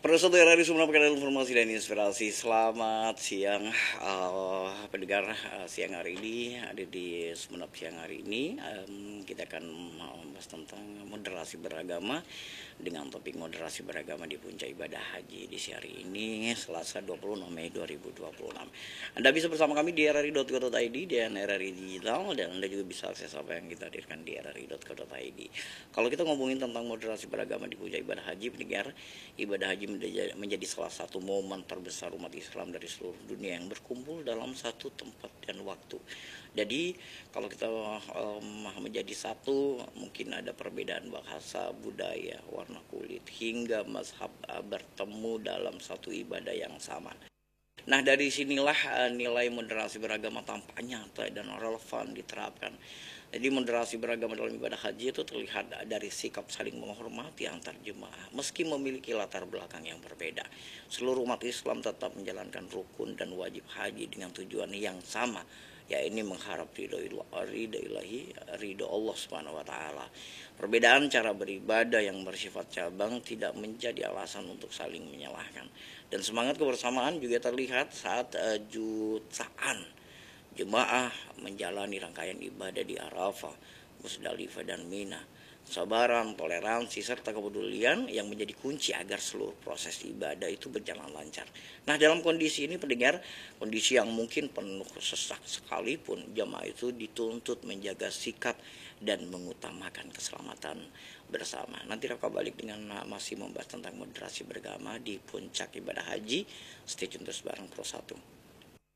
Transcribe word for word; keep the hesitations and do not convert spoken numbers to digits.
Pada suatu hari semua pekan informasi dan inspirasi. Selamat siang, uh, pendengar. Uh, siang hari ini ada di Sumeneb siang hari ini um, kita akan membahas tentang moderasi beragama dengan topik moderasi beragama di puncak ibadah haji di hari ini Selasa dua puluh enam Mei dua ribu dua puluh enam. Anda bisa bersama kami di r r i dot co dot i d dan R R I Digital, dan Anda juga bisa akses apa yang kita hadirkan di r r i dot co dot i d. Kalau kita ngomongin tentang moderasi beragama di puncak ibadah haji, pendengar, ibadah haji menjadi salah satu momen terbesar umat Islam dari seluruh dunia yang berkumpul dalam satu tempat dan waktu. Jadi kalau kita um, menjadi satu, mungkin ada perbedaan bahasa, budaya, warna kulit, hingga mazhab uh, bertemu dalam satu ibadah yang sama. Nah, dari sinilah uh, nilai moderasi beragama tampak nyata dan relevan diterapkan. Jadi moderasi beragama dalam ibadah haji itu terlihat dari sikap saling menghormati antar jemaah. Meski memiliki latar belakang yang berbeda, seluruh umat Islam tetap menjalankan rukun dan wajib haji dengan tujuan yang sama, yaitu mengharap ridho ilahi, ridho Allah Subhanahu wa taala. Perbedaan cara beribadah yang bersifat cabang tidak menjadi alasan untuk saling menyalahkan. Dan semangat kebersamaan juga terlihat saat uh, jutaan jemaah menjalani rangkaian ibadah di Arafah, Musdalifah, dan Mina. Kesabaran, toleransi, serta kepedulian yang menjadi kunci agar seluruh proses ibadah itu berjalan lancar. Nah, dalam kondisi ini, pendengar, kondisi yang mungkin penuh sesak sekalipun, jemaah itu dituntut menjaga sikap dan mengutamakan keselamatan bersama. Nanti Raka balik dengan masih membahas tentang moderasi beragama di puncak ibadah haji. Stay tune terus bareng Pro satu.